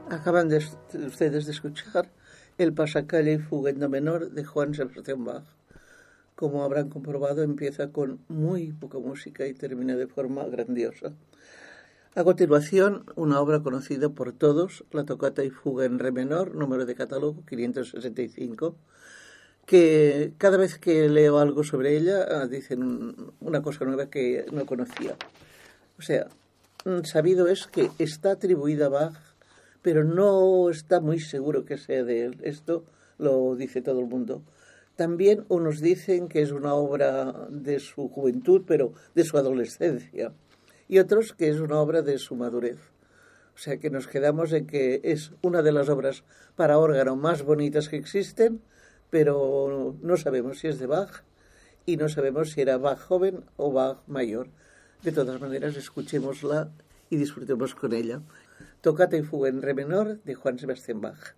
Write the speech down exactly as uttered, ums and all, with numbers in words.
Acaban de ustedes de escuchar el Pasacalle y Fuga en Do menor de Johann Sebastian Bach. Como habrán comprobado, empieza con muy poca música y termina de forma grandiosa. A continuación, una obra conocida por todos, la Tocata y Fuga en Re menor, número de catálogo quinientos sesenta y cinco, que cada vez que leo algo sobre ella dicen una cosa nueva que no conocía. O sea, sabido es que está atribuida a Bach, pero no está muy seguro que sea de él. Esto lo dice todo el mundo. También unos dicen que es una obra de su juventud, pero de su adolescencia. Y otros que es una obra de su madurez. O sea que nos quedamos en que es una de las obras para órgano más bonitas que existen, pero no sabemos si es de Bach y no sabemos si era Bach joven o Bach mayor. De todas maneras, escuchémosla y disfrutemos con ella. Tocata y Fuga en Re menor de Johann Sebastian Bach.